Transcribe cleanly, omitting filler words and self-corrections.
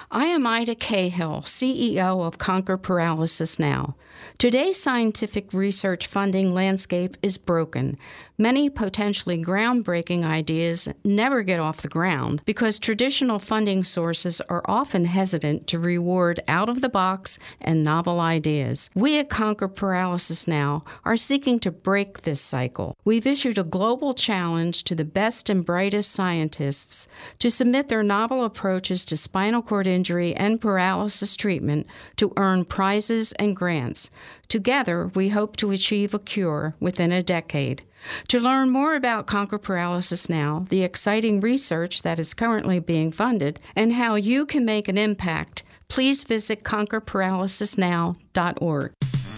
I am Ida Cahill, CEO of Conquer Paralysis Now. Today's scientific research funding landscape is broken. Many potentially groundbreaking ideas never get off the ground because traditional funding sources are often hesitant to reward out-of-the-box and novel ideas. We at Conquer Paralysis Now are seeking to break this cycle. We've issued a global challenge to the best and brightest scientists to submit their novel approaches to spinal cord injury and paralysis treatment to earn prizes and grants. Together, we hope to achieve a cure within a decade. To learn more about Conquer Paralysis Now, the exciting research that is currently being funded, and how you can make an impact, please visit conquerparalysisnow.org.